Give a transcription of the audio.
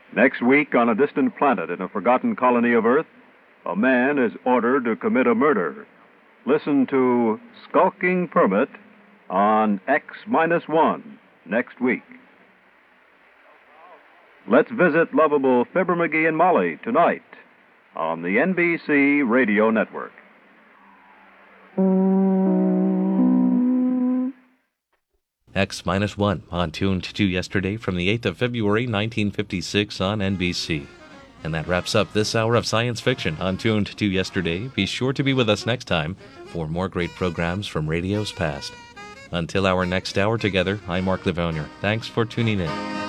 Next week, on a distant planet in a forgotten colony of Earth, a man is ordered to commit a murder. Listen to Skulking Permit on X-1 next week. Let's visit lovable Fibber McGee and Molly tonight on the NBC Radio Network. X-1 on Tuned to Yesterday from the 8th of February, 1956 on NBC. And that wraps up this hour of science fiction on Tuned to Yesterday. Be sure to be with us next time for more great programs from radio's past. Until our next hour together, I'm Mark Livonia. Thanks for tuning in.